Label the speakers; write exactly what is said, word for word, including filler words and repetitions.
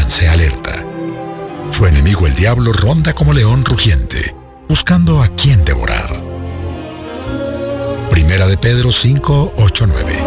Speaker 1: manténganse alerta. Su enemigo el diablo ronda como león rugiente, buscando a quien devorar. Primera de Pedro cinco, ocho, nueve.